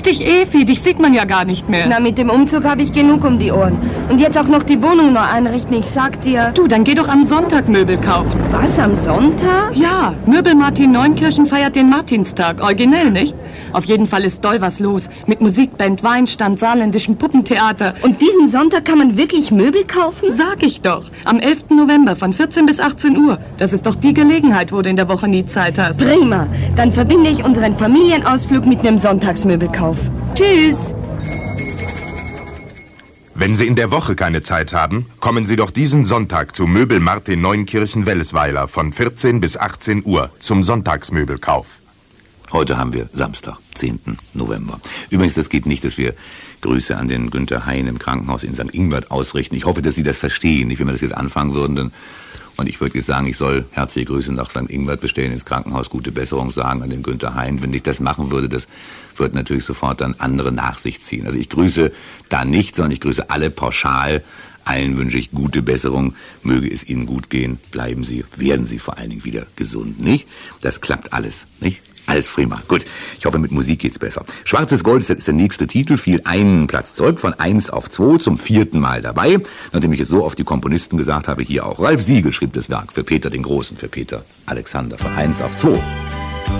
dich, Evi, dich sieht man ja gar nicht mehr. Na, mit dem Umzug habe ich genug um die Ohren. Und jetzt auch noch die Wohnung neu einrichten, ich sag dir. Du, dann geh doch am Sonntag Möbel kaufen. Was, am Sonntag? Ja, Möbel Martin Neunkirchen feiert den Martinstag. Originell, nicht? Auf jeden Fall ist doll was los. Mit Musikband, Weinstand, saarländischem Puppentheater. Und diesen Sonntag kann man wirklich Möbel kaufen? Sag ich doch. Am 11. November von 14 bis 18 Uhr. Das ist doch die Gelegenheit, wo du in der Woche nie Zeit hast. Prima. Dann verbinde ich unseren Familienausflug mit einem Sonntagsmöbelkauf. Tschüss. Wenn Sie in der Woche keine Zeit haben, kommen Sie doch diesen Sonntag zu Möbel Martin Neunkirchen Wellesweiler von 14 bis 18 Uhr zum Sonntagsmöbelkauf. Heute haben wir Samstag, 10. November. Übrigens, das geht nicht, dass wir Grüße an den Günther Hein im Krankenhaus in St. Ingbert ausrichten. Ich hoffe, dass Sie das verstehen. Nicht, wenn wir das jetzt anfangen würden, dann, und ich würde jetzt sagen, ich soll herzliche Grüße nach St. Ingbert bestellen, ins Krankenhaus gute Besserung sagen an den Günther Hein. Wenn ich das machen würde, das wird natürlich sofort dann andere nach sich ziehen. Also ich grüße da nicht, sondern ich grüße alle pauschal. Allen wünsche ich gute Besserung. Möge es Ihnen gut gehen. Bleiben Sie, werden Sie vor allen Dingen wieder gesund, nicht? Das klappt alles, nicht? Alles prima. Gut, ich hoffe, mit Musik geht's besser. Schwarzes Gold ist der nächste Titel, fiel einen Platz zurück, von 1 auf 2, zum 4. Mal dabei. Nachdem ich es so auf die Komponisten gesagt habe, hier auch Ralf Siegel schrieb das Werk für Peter den Großen, für Peter Alexander, von 1 auf 2.